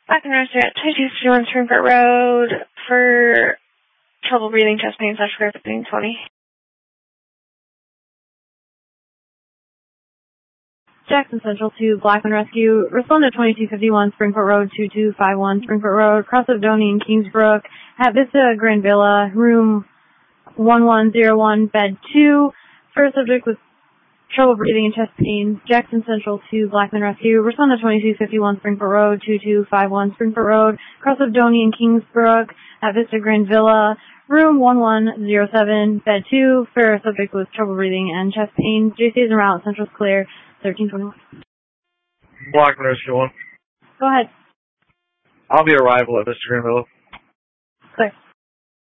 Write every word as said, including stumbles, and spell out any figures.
Back in Roster at twenty-two fifty-one Springport Road for trouble breathing, chest pain, slash clear fifteen twenty. Jackson Central to Blackman Rescue. Respond to twenty-two fifty-one Springport Road, two two five one Springport Road, Cross of Donny and Kingsbrook, at Vista Grand Villa, room one one zero one, bed two. First subject with trouble breathing and chest pain. Jackson Central to Blackman Rescue. Respond to twenty-two fifty-one Springport Road, two two five one Springport Road, Cross of Donny and Kingsbrook, at Vista Grand Villa, room one one zero seven, bed two. For subject with trouble breathing and chest pain. J C is around. Central's clear. thirteen twenty-one. Blackman Rescue one. Go ahead. I'll be arrival at Vista Grand Villa. Clear.